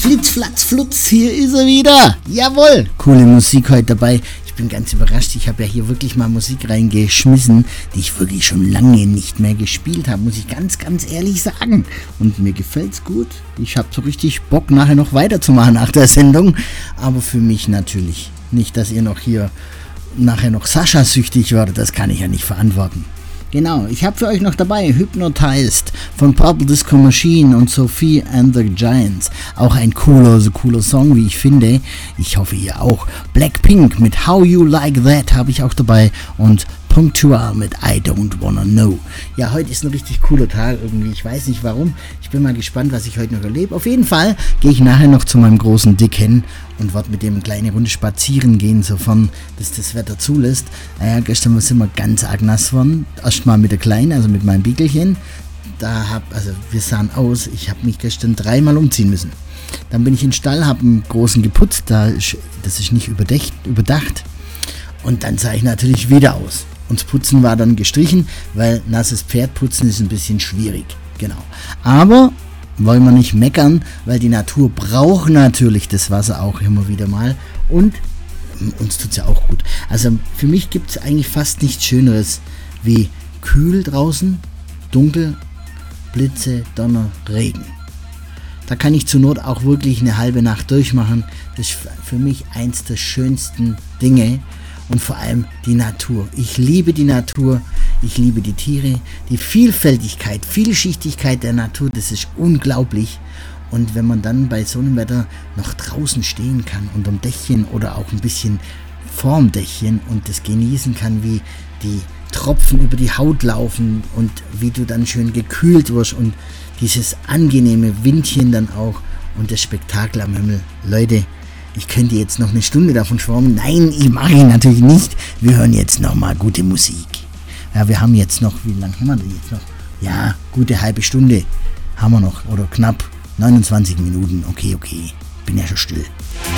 Flitz, Flatz, Flutz, hier ist er wieder. Jawohl, coole Musik heute dabei. Ich bin ganz überrascht, ich habe ja hier wirklich mal Musik reingeschmissen, die ich wirklich schon lange nicht mehr gespielt habe, muss ich ganz, ganz ehrlich sagen. Und mir gefällt's gut. Ich habe so richtig Bock, nachher noch weiterzumachen nach der Sendung. Aber für mich natürlich nicht, dass ihr noch hier nachher noch Sascha-süchtig werdet, das kann ich ja nicht verantworten. Genau, ich habe für euch noch dabei Hypnotized von Purple Disco Machine und Sophie and the Giants. Auch ein cooler Song, wie ich finde. Ich hoffe, ihr auch. Blackpink mit How You Like That habe ich auch dabei und Punctual mit I Don't Wanna Know. Ja, heute ist ein richtig cooler Tag irgendwie. Ich weiß nicht warum. Ich bin mal gespannt, was ich heute noch erlebe. Auf jeden Fall gehe ich nachher noch zu meinem großen Dicken und werde mit dem eine kleine Runde spazieren gehen, sofern das Wetter zulässt. Gestern sind wir ganz arg nass worden. Erstmal mit der Kleinen, also mit meinem Biegelchen. Wir sahen aus, ich habe mich gestern 3-mal umziehen müssen. Dann bin ich in den Stall, habe einen großen geputzt, das ist nicht überdacht. Und dann sah ich natürlich wieder aus. Und das Putzen war dann gestrichen, weil nasses Pferdputzen ist ein bisschen schwierig. Genau. Aber wollen wir nicht meckern, weil die Natur braucht natürlich das Wasser auch immer wieder mal. Und uns tut es ja auch gut. Also für mich gibt es eigentlich fast nichts Schöneres wie kühl draußen, dunkel, Blitze, Donner, Regen. Da kann ich zur Not auch wirklich eine halbe Nacht durchmachen. Das ist für mich eins der schönsten Dinge. Und vor allem die Natur. Ich liebe die Natur, ich liebe die Tiere, die Vielfältigkeit, Vielschichtigkeit der Natur, das ist unglaublich. Und wenn man dann bei so einem Wetter noch draußen stehen kann, unterm Dächchen oder auch ein bisschen vorm Dächchen und das genießen kann, wie die Tropfen über die Haut laufen und wie du dann schön gekühlt wirst und dieses angenehme Windchen dann auch und das Spektakel am Himmel. Leute, ich könnte jetzt noch eine Stunde davon schwärmen. Nein, ich mache ihn natürlich nicht. Wir hören jetzt nochmal gute Musik. Ja, wir haben jetzt noch, wie lange haben wir denn jetzt noch? Ja, gute halbe Stunde haben wir noch oder knapp 29 Minuten. Okay, bin ja schon still.